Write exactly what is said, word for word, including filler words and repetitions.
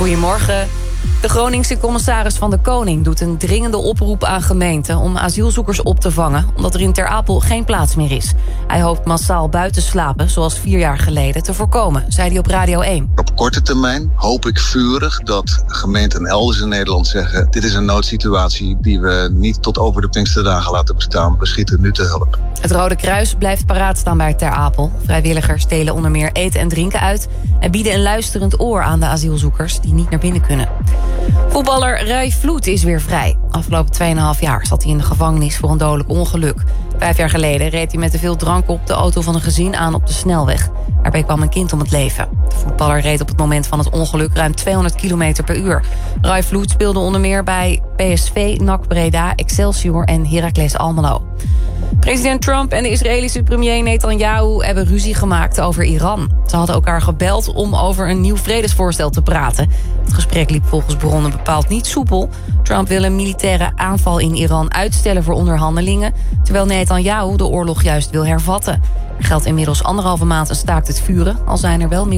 Goedemorgen. De Groningse commissaris van de Koning doet een dringende oproep aan gemeenten om asielzoekers op te vangen, omdat er in Ter Apel geen plaats meer is. Hij hoopt massaal buiten slapen, zoals vier jaar geleden, te voorkomen, zei hij op Radio één. Op korte termijn hoop ik vurig dat gemeenten elders in Nederland zeggen: dit is een noodsituatie die we niet tot over de Pinksterdagen laten bestaan. We schieten nu te hulp. Het Rode Kruis blijft paraat staan bij Ter Apel. Vrijwilligers delen onder meer eten en drinken uit en bieden een luisterend oor aan de asielzoekers die niet naar binnen kunnen. Voetballer Ray Vloed is weer vrij. Afgelopen tweeënhalf jaar zat hij in de gevangenis voor een dodelijk ongeluk. Vijf jaar geleden reed hij met te veel drank op de auto van een gezin aan op de snelweg. Daarbij kwam een kind om het leven. De voetballer reed op het moment van het ongeluk ruim tweehonderd kilometer per uur. Ray Vloed speelde onder meer bij P S V, N A C Breda, Excelsior en Heracles Almelo. President Trump en de Israëlische premier Netanyahu hebben ruzie gemaakt over Iran. Ze hadden elkaar gebeld om over een nieuw vredesvoorstel te praten. Het gesprek liep volgens bronnen bepaald niet soepel. Trump wil een militaire aanval in Iran uitstellen voor onderhandelingen, terwijl Netanyahu de oorlog juist wil hervatten. Er geldt inmiddels anderhalve maand een staakt het vuren, al zijn er wel meer